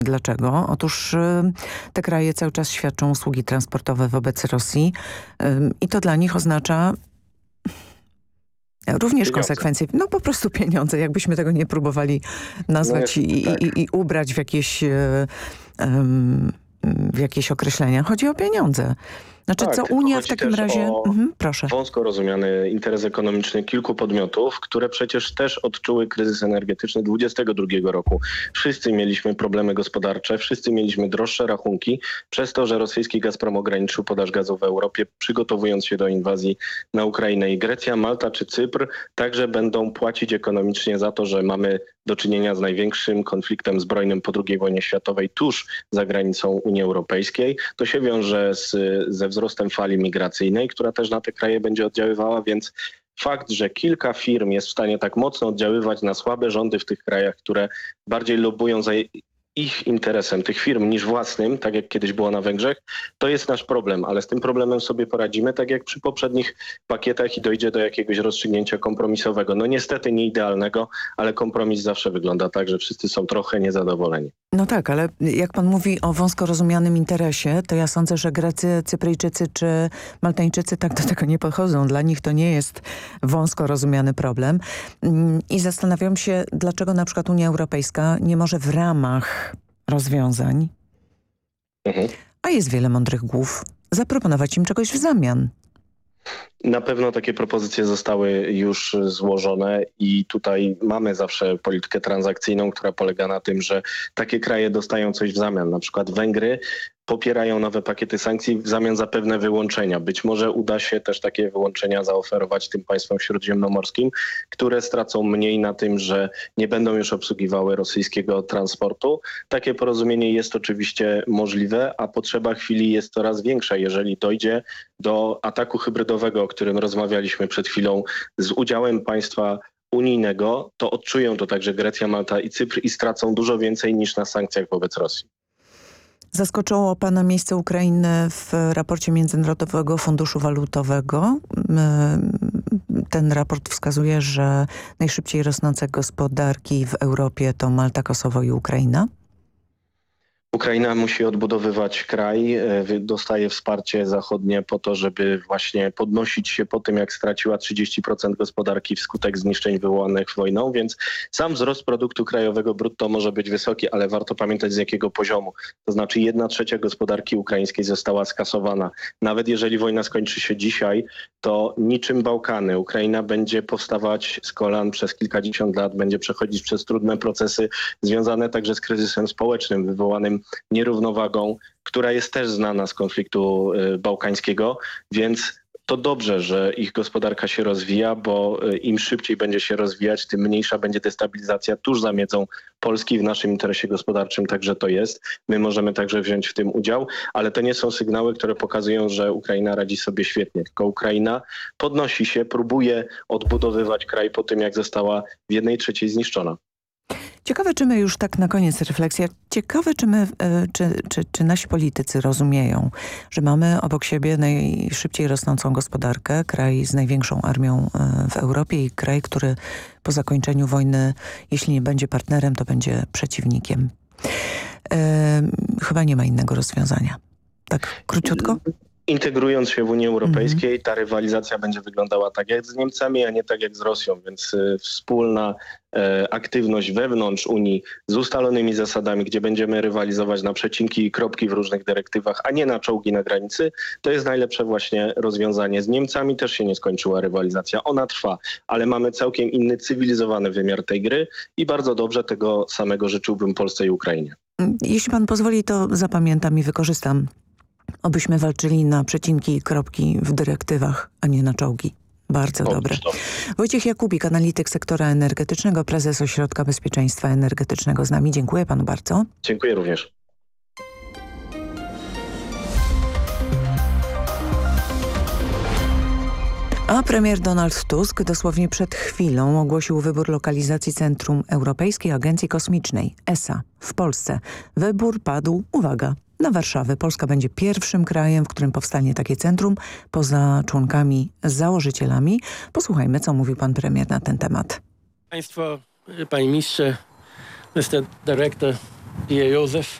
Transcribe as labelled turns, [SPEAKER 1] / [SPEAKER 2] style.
[SPEAKER 1] Dlaczego? Otóż te kraje cały czas świadczą usługi transportowe wobec Rosji i to dla nich oznacza również
[SPEAKER 2] Pieniądze.
[SPEAKER 1] konsekwencje, no po prostu pieniądze, jakbyśmy tego nie próbowali nazwać i ubrać w jakieś określenia. Chodzi o pieniądze. Znaczy
[SPEAKER 2] Tak,
[SPEAKER 1] co
[SPEAKER 2] tylko
[SPEAKER 1] Unia w
[SPEAKER 2] chodzi
[SPEAKER 1] takim
[SPEAKER 2] też
[SPEAKER 1] razie...
[SPEAKER 2] o
[SPEAKER 1] proszę.
[SPEAKER 2] wąsko rozumiany interes ekonomiczny kilku podmiotów, które przecież też odczuły kryzys energetyczny 2022 roku. Wszyscy mieliśmy problemy gospodarcze, wszyscy mieliśmy droższe rachunki przez to, że rosyjski Gazprom ograniczył podaż gazu w Europie, przygotowując się do inwazji na Ukrainę. I Grecja, Malta czy Cypr także będą płacić ekonomicznie za to, że mamy do czynienia z największym konfliktem zbrojnym po II wojnie światowej tuż za granicą Unii Europejskiej. To się wiąże ze wzrostem fali migracyjnej, która też na te kraje będzie oddziaływała, więc fakt, że kilka firm jest w stanie tak mocno oddziaływać na słabe rządy w tych krajach, które bardziej lobbują za ich interesem, tych firm, niż własnym, tak jak kiedyś było na Węgrzech, to jest nasz problem, ale z tym problemem sobie poradzimy, tak jak przy poprzednich pakietach i dojdzie do jakiegoś rozstrzygnięcia kompromisowego. No niestety nie idealnego, ale kompromis zawsze wygląda tak, że wszyscy są trochę niezadowoleni.
[SPEAKER 1] No tak, ale jak pan mówi o wąsko rozumianym interesie, to ja sądzę, że Grecy, Cypryjczycy czy Maltańczycy tak do tego nie podchodzą. Dla nich to nie jest wąsko rozumiany problem. I zastanawiam się, dlaczego na przykład Unia Europejska nie może w ramach rozwiązań, a jest wiele mądrych głów, zaproponować im czegoś w zamian.
[SPEAKER 2] Na pewno takie propozycje zostały już złożone i tutaj mamy zawsze politykę transakcyjną, która polega na tym, że takie kraje dostają coś w zamian. Na przykład Węgry popierają nowe pakiety sankcji w zamian za pewne wyłączenia. Być może uda się też takie wyłączenia zaoferować tym państwom śródziemnomorskim, które stracą mniej na tym, że nie będą już obsługiwały rosyjskiego transportu. Takie porozumienie jest oczywiście możliwe, a potrzeba chwili jest coraz większa, jeżeli dojdzie do ataku hybrydowego, o którym rozmawialiśmy przed chwilą, z udziałem państwa unijnego, to odczują to także Grecja, Malta i Cypr i stracą dużo więcej niż na sankcjach wobec Rosji.
[SPEAKER 1] Zaskoczyło pana miejsce Ukrainy w raporcie Międzynarodowego Funduszu Walutowego. Ten raport wskazuje, że najszybciej rosnące gospodarki w Europie to Malta, Kosowo i Ukraina.
[SPEAKER 2] Ukraina musi odbudowywać kraj, dostaje wsparcie zachodnie po to, żeby właśnie podnosić się po tym, jak straciła 30% gospodarki wskutek zniszczeń wywołanych wojną, więc sam wzrost produktu krajowego brutto może być wysoki, ale warto pamiętać z jakiego poziomu. To znaczy 1/3 gospodarki ukraińskiej została skasowana. Nawet jeżeli wojna skończy się dzisiaj, to niczym Bałkany. Ukraina będzie powstawać z kolan przez kilkadziesiąt lat, będzie przechodzić przez trudne procesy związane także z kryzysem społecznym wywołanym nierównowagą, która jest też znana z konfliktu bałkańskiego, więc to dobrze, że ich gospodarka się rozwija, bo im szybciej będzie się rozwijać, tym mniejsza będzie destabilizacja tuż za miedzą Polski. W naszym interesie gospodarczym także to jest. My możemy także wziąć w tym udział, ale to nie są sygnały, które pokazują, że Ukraina radzi sobie świetnie. Tylko Ukraina podnosi się, próbuje odbudowywać kraj po tym, jak została w 1/3 zniszczona.
[SPEAKER 1] Ciekawe, czy my już tak na koniec refleksja, ciekawe, czy nasi politycy rozumieją, że mamy obok siebie najszybciej rosnącą gospodarkę, kraj z największą armią w Europie i kraj, który po zakończeniu wojny, jeśli nie będzie partnerem, to będzie przeciwnikiem. Chyba nie ma innego rozwiązania. Tak króciutko?
[SPEAKER 2] Integrując się w Unii Europejskiej, ta rywalizacja będzie wyglądała tak jak z Niemcami, a nie tak jak z Rosją, więc wspólna aktywność wewnątrz Unii z ustalonymi zasadami, gdzie będziemy rywalizować na przecinki i kropki w różnych dyrektywach, a nie na czołgi na granicy, to jest najlepsze właśnie rozwiązanie. Z Niemcami też się nie skończyła rywalizacja, ona trwa, ale mamy całkiem inny, cywilizowany wymiar tej gry i bardzo dobrze, tego samego życzyłbym Polsce i Ukrainie.
[SPEAKER 1] Jeśli pan pozwoli, to zapamiętam i wykorzystam. Obyśmy walczyli na przecinki i kropki w dyrektywach, a nie na czołgi. Bardzo dobre. Wojciech Jakubik, analityk sektora energetycznego, prezes Ośrodka Bezpieczeństwa Energetycznego z nami. Dziękuję panu bardzo.
[SPEAKER 2] Dziękuję również.
[SPEAKER 1] A premier Donald Tusk dosłownie przed chwilą ogłosił wybór lokalizacji Centrum Europejskiej Agencji Kosmicznej, ESA, w Polsce. Wybór padł, uwaga, na Warszawę. Polska będzie pierwszym krajem, w którym powstanie takie centrum, poza członkami założycielami. Posłuchajmy, co mówił pan premier na ten temat.
[SPEAKER 3] Państwo, panie ministrze, Mr. Director, Hier Jozef.